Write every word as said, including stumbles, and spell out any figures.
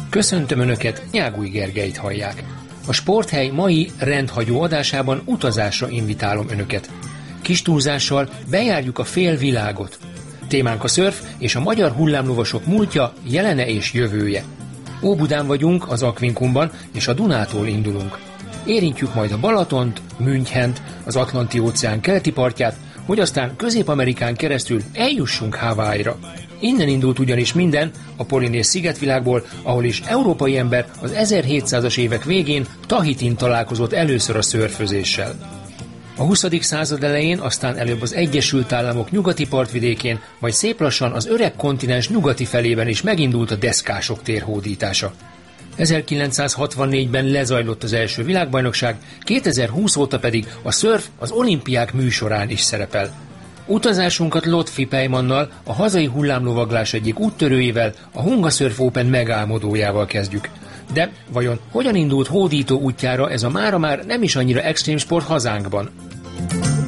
Köszöntöm Önöket, Nyágúj Gergelyt hallják. A Sporthely mai rendhagyó adásában utazásra invitálom Önöket. Kis túlzással bejárjuk a fél világot. Témánk a szörf és a magyar hullámlovasok múltja, jelene és jövője. Óbudán vagyunk, az Aquincumban, és a Dunától indulunk. Érintjük majd a Balatont, Münchent, az Atlanti-óceán keleti partját, hogy aztán Közép-Amerikán keresztül eljussunk Hawaii-ra. Innen indult ugyanis minden, a polinéz szigetvilágból, ahol is európai ember az ezerhétszázas évek végén Tahitin találkozott először a szörfözéssel. A huszadik század elején, aztán előbb az Egyesült Államok nyugati partvidékén, majd szép lassan az öreg kontinens nyugati felében is megindult a deszkások térhódítása. ezerkilencszázhatvannégyben lezajlott az első világbajnokság, kétezer-húsz óta pedig a szörf az olimpiák műsorán is szerepel. Utazásunkat Lotfi Pejmannal, a hazai hullámlovaglás egyik úttörőjével, a Hunga Surf Open megálmodójával kezdjük. De vajon hogyan indult hódító útjára ez a mára már nem is annyira extrém sport hazánkban?